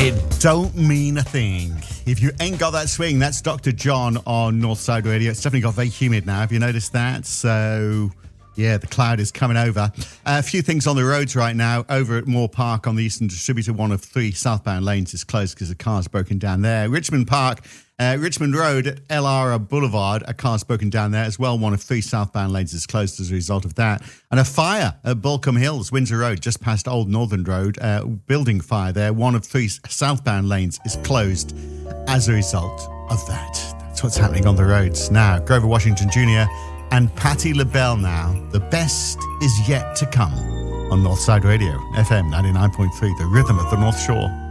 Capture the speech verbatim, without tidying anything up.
It don't mean a thing. If you ain't got that swing, that's Doctor John on Northside Radio. It's definitely got very humid now. Have you noticed that? So, yeah, the cloud is coming over. Uh, a few things on the roads right now. Over at Moore Park on the Eastern Distributor, one of three southbound lanes is closed because a car's broken down there. Richmond Park, uh, Richmond Road at El Ara Boulevard, a car's broken down there as well. One of three southbound lanes is closed as a result of that. And a fire at Balcombe Hills, Windsor Road, just past Old Northern Road. Uh, building fire there. One of three southbound lanes is closed as a result of that. That's what's happening on the roads. Now, Grover Washington Junior and Patti LaBelle now. The best is yet to come on Northside Radio, F M ninety-nine point three, the rhythm of the North Shore.